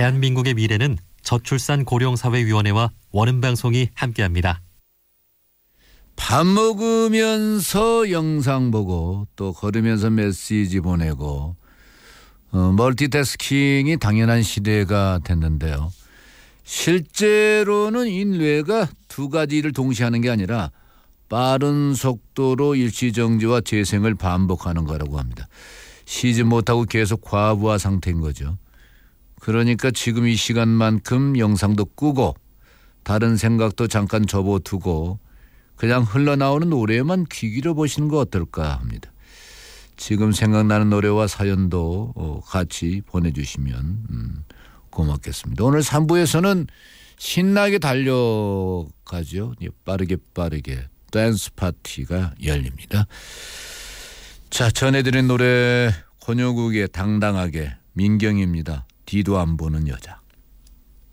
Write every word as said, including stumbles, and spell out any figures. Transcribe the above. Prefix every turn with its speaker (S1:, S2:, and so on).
S1: 대한민국의 미래는 저출산 고령사회위원회와 원음방송이 함께합니다.
S2: 밥 먹으면서 영상 보고 또 걸으면서 메시지 보내고 어, 멀티태스킹이 당연한 시대가 됐는데요. 실제로는 인뇌가 두 가지 일을 동시에 하는 게 아니라 빠른 속도로 일시정지와 재생을 반복하는 거라고 합니다. 쉬지 못하고 계속 과부하 상태인 거죠. 그러니까 지금 이 시간만큼 영상도 끄고 다른 생각도 잠깐 접어두고 그냥 흘러나오는 노래에만 귀 기울여보시는 거 어떨까 합니다. 지금 생각나는 노래와 사연도 같이 보내주시면 음, 고맙겠습니다. 오늘 삼 부에서는 신나게 달려가죠. 빠르게 빠르게 댄스 파티가 열립니다. 자, 전해드린 노래 권효국의 당당하게, 민경입니다. 뒤도 안 보는 여자.